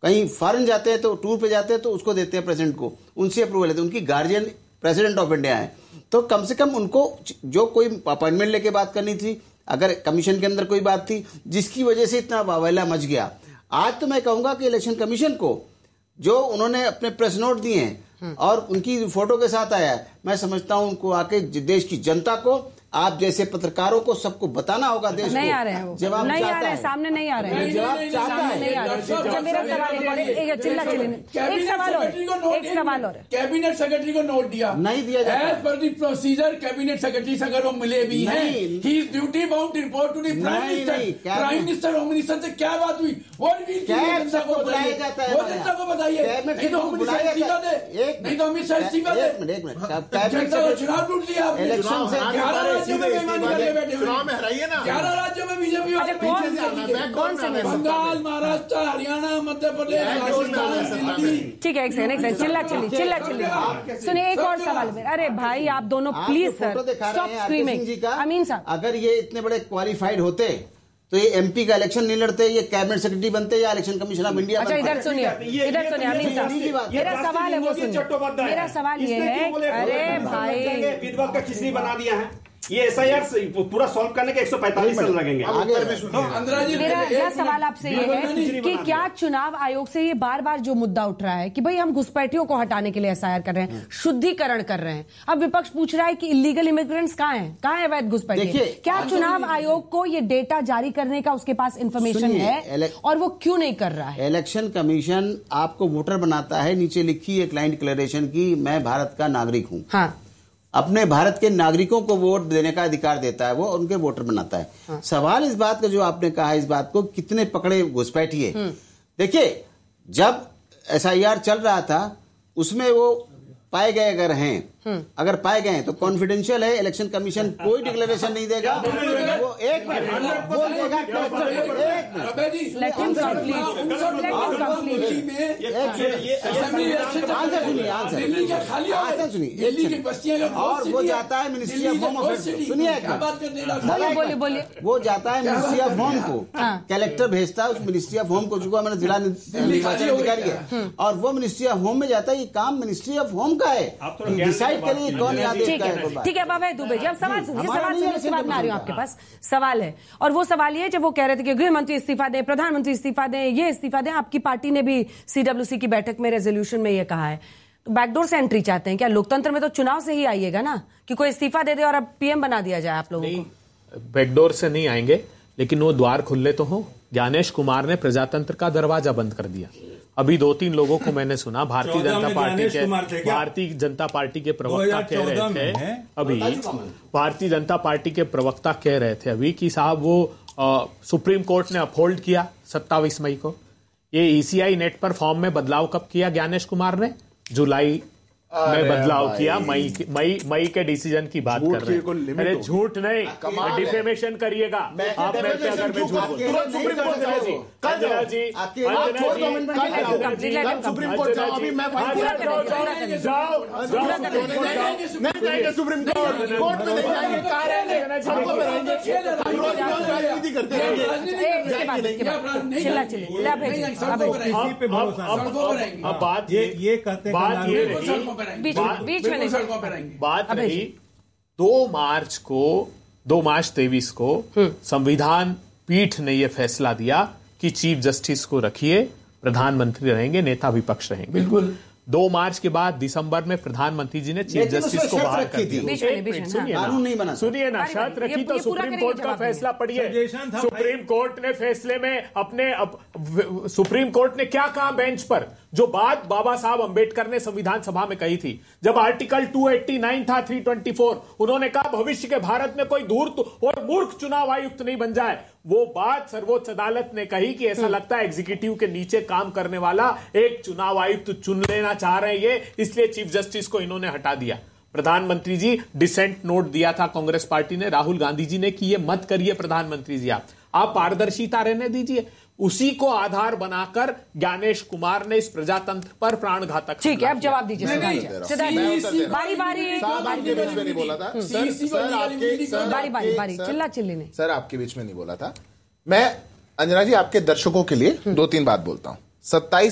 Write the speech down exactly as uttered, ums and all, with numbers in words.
कहीं फॉरेन जाते हैं तो टूर पे जाते हैं तो उसको देते हैं प्रेसिडेंट को, उनसे अप्रूवल लेते हैं। उनकी गार्जियन प्रेसिडेंट ऑफ इंडिया है, तो कम से कम उनको जो कोई अपॉइंटमेंट लेके बात करनी थी, अगर कमीशन के अंदर कोई बात थी जिसकी वजह से इतना वावैला मच गया, आज तो मैं कहूंगा कि इलेक्शन कमीशन को जो उन्होंने अपने प्रेस नोट दिए हैं और उनकी फोटो के साथ आया है, मैं समझता हूं उनको आके देश की जनता को, आप जैसे पत्रकारों को सबको बताना होगा देश नहीं को। आ रहे हैं वो, जवाब नहीं आ रहे हैं, सामने नहीं आ रहे हैं, जवाब चाहता है, नहीं आ रहे हैं। मेरा सवाल है, चिल्ला चिल्ली एक सवाल और एक सवाल और कैबिनेट सेक्रेटरी को नोट दिया नहीं दिया जाता। As per the procedure cabinet secretary से अगर वो मिले भी हैं, he is duty bound to report to the prime minister. Prime minister home minister से क्या बात हुई वो रिवील जनता को बताइए, वो जनता को बताइए। नहीं तो होम मिनिस्टर इस्तीफा दे, नहीं तो अमित शाह इस्तीफा दे। जनता को चुनाव लूट लिया आपने। इलेक्शन से ग्यारह राज्यों में बेईमानी चुनाव में हराइए ना, ग्यारह राज्यों में बीजेपी कौन से बंगाल, महाराष्ट्र, हरियाणा, मध्य प्रदेश, राजस्थान, दिल्ली। ठीक है, एक सेकंड एक सेकंड चिल्ला चिल्ली चिल्ला चिल्ली सुनिए, एक और सवाल मेरा। अरे भाई आप दोनों प्लीज सर स्टॉप स्क्रीमिंग। अमीन साहब, अगर ये इतने बड़े क्वालिफाइड होते तो ये एमपी का इलेक्शन नहीं लड़ते, ये कैबिनेट सेक्रेटरी बनते या इलेक्शन कमीशन ऑफ इंडिया। अच्छा इधर सुनिए, इधर सुनिए अमीन साहब, मेरा सवाल है वो सुनिए। मेरा सवाल ये है, अरे भाई विधवा का खिचड़ी बना दिया है, ये एसआईआर पूरा सॉल्व करने के एक सौ पैंतालीस साल लगेंगे। मेरा यह सवाल आपसे ये है कि क्या चुनाव आयोग से ये बार बार जो मुद्दा उठ रहा है कि भाई हम घुसपैठियों को हटाने के लिए एसआईआर कर रहे हैं, शुद्धिकरण कर रहे हैं, अब विपक्ष पूछ रहा है कि इलीगल इमिग्रेंट्स कहाँ हैं, कहाँ है अवैध घुसपैठिए? क्या चुनाव आयोग को ये डेटा जारी करने का उसके पास इंफॉर्मेशन है और वो क्यों नहीं कर रहा है? इलेक्शन कमीशन आपको वोटर बनाता है, नीचे लिखी है क्लाइंट डिक्लेरेशन की, मैं भारत का नागरिक हूँ। हाँ, अपने भारत के नागरिकों को वोट देने का अधिकार देता है, वो उनके वोटर बनाता है। हाँ। सवाल इस बात का जो आपने कहा, इस बात को कितने पकड़े घुसपैठिए। देखिए, जब एसआईआर चल रहा था उसमें वो पाए गए अगर हैं, अगर पाए गए तो कॉन्फिडेंशियल है, इलेक्शन कमीशन कोई डिक्लेरेशन नहीं देगा। वो एक मिनट बोल देगा, और वो जाता है मिनिस्ट्री ऑफ होम अफेयर्स। सुनिए, बोलिए बोलिए। वो जाता है मिनिस्ट्री ऑफ होम को, कलेक्टर भेजता है उस मिनिस्ट्री ऑफ होम को, जो मैंने जिला निर्वाचन अधिकारी है, और वो मिनिस्ट्री ऑफ होम में जाता है। ये काम मिनिस्ट्री ऑफ होम का है, डिसाइड करिए कौन यहाँ देखता है। ठीक है बाबा दुबे जी, अब सवाल सुनिए, सवाल सुनिए, उसके बाद मैं आ रही हूँ आपके पास। सवाल है, और वो सवाल ये जब वो कह रहे थे कि गृह मंत्री इस्तीफा दें, प्रधानमंत्री इस्तीफा दें, ये इस्तीफा दें, आपकी पार्टी ने भी सीडब्ल्यूसी की बैठक में रेजोल्यूशन में ये कहा है, तो बैकडोर से एंट्री चाहते हैं क्या? लोकतंत्र में तो चुनाव से ही आइएगा ना, कि कोई इस्तीफा दे दे और अब पीएम बना दिया जाए आप लोगों को। बैकडोर से नहीं आएंगे, लेकिन वो द्वार खुले तो हो। ज्ञानेश कुमार ने प्रजातंत्र का दरवाजा बंद कर दिया। अभी दो तीन लोगों को मैंने सुना, भारतीय जनता पार्टी के भारतीय जनता पार्टी के प्रवक्ता कह रहे थे अभी भारतीय जनता पार्टी के प्रवक्ता कह रहे थे अभी कि साहब वो आ, सुप्रीम कोर्ट ने अपहोल्ड किया सत्ताईस मई को। ये ईसीआई नेट पर फॉर्म में बदलाव कब किया ज्ञानेश कुमार ने? जुलाई में बदलाव किया, मई मई मई के डिसीजन की बात कर रहे हैं। अरे झूठ नहीं, डिफेमेशन करिएगा आप मेरे पे, अगर मैं झूठ बोलूं सुप्रीम कोर्ट जाओ जी, अंजना जी, अंजना जी, सुप्रीम कोर्ट जाओ, अभी मैं जाओ जाओ सुप्रीम कोर्ट कोर्ट में नहीं जाएंगे, कहाँ रहेंगे, सबको रहेंगे, राजनीति करते रहेंगे। अब बात ये ये करते बात ये रही बीच बीच में नहीं, बात रही दो मार्च को दो मार्च तेईस को संविधान पीठ ने यह फैसला दिया कि चीफ जस्टिस को रखिए, प्रधानमंत्री रहेंगे, नेता विपक्ष रहेंगे। बिल्कुल। दो मार्च के बाद दिसंबर में प्रधानमंत्री जी ने चीफ जस्टिस को बाहर कर दिया। सुनिए ना, सुनिए ना, शर्त रखी तो सुप्रीम कोर्ट का फैसला पढ़िए। सुप्रीम कोर्ट ने फैसले में अपने अप, सुप्रीम कोर्ट ने क्या कहा बेंच पर, जो बात बाबा साहब अंबेडकर ने संविधान सभा में कही थी जब आर्टिकल दो सौ नवासी था, तीन सौ चौबीस, उन्होंने कहा भविष्य के भारत में कोई धूर्त और मूर्ख चुनाव आयुक्त नहीं बन जाए। वो बात सर्वोच्च अदालत ने कही कि ऐसा लगता है एग्जीक्यूटिव के नीचे काम करने वाला एक चुनाव आयुक्त चुन लेना चाह रहे हैं ये, इसलिए चीफ जस्टिस को इन्होंने हटा दिया। प्रधानमंत्री जी डिसेंट नोट दिया था कांग्रेस पार्टी ने, राहुल गांधी जी ने कि ये मत करिए प्रधानमंत्री जी, आप आप पारदर्शिता रहने दीजिए। उसी को आधार बनाकर ज्ञानेश कुमार ने इस प्रजातंत्र पर प्राणघातक। ठीक है, अब जवाब दीजिए। बारी बारी आपके बीच में नहीं बोला था सर, बारी बारी बारी चिल्ला चिल्ली नहीं सर, आपके बीच में नहीं बोला था। मैं अंजना जी आपके दर्शकों के लिए दो तीन बात बोलता हूं। सत्ताईस